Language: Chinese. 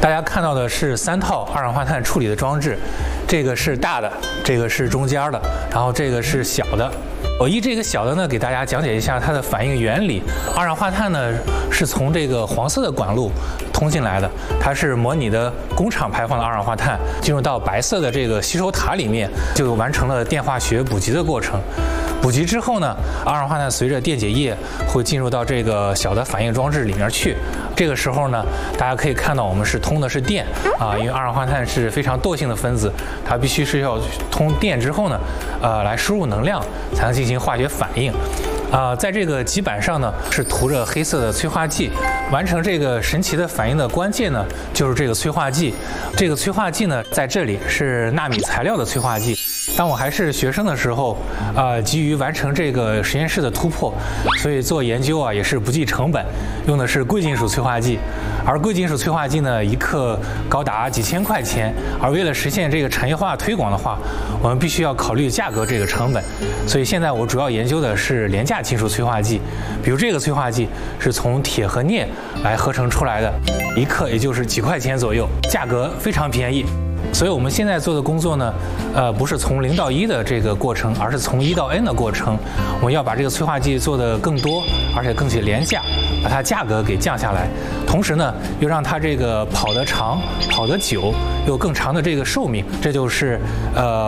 大家看到的是3套二氧化碳处理的装置，这个是大的，这个是中间的，然后这个是小的。我依这个小的呢，给大家讲解一下它的反应原理。二氧化碳呢是从这个黄色的管路通进来的，它是模拟的工厂排放的二氧化碳，进入到白色的这个吸收塔里面，就完成了电化学补给的过程。补给之后呢，二氧化碳随着电解液会进入到这个小的反应装置里面去。这个时候呢，大家可以看到我们是通的是电啊，因为二氧化碳是非常惰性的分子，它必须是要通电之后呢，来输入能量才能进行化学反应。在这个基板上呢是涂着黑色的催化剂，完成这个神奇的反应的关键呢就是这个催化剂。这个催化剂呢在这里是纳米材料的催化剂。当我还是学生的时候，急于完成这个实验室的突破，所以做研究也是不计成本，用的是贵金属催化剂。而贵金属催化剂呢，1克高达几千块钱。而为了实现这个产业化推广的话，我们必须要考虑价格这个成本。所以现在我主要研究的是廉价金属催化剂，比如这个催化剂是从铁和镍来合成出来的，1克也就是几块钱左右，价格非常便宜。所以我们现在做的工作呢，不是从0到1的这个过程，而是从1到n 的过程。我们要把这个催化剂做得更多，而且更且廉价，把它价格给降下来。同时呢，又让它这个跑得长、跑得久，有更长的这个寿命。这就是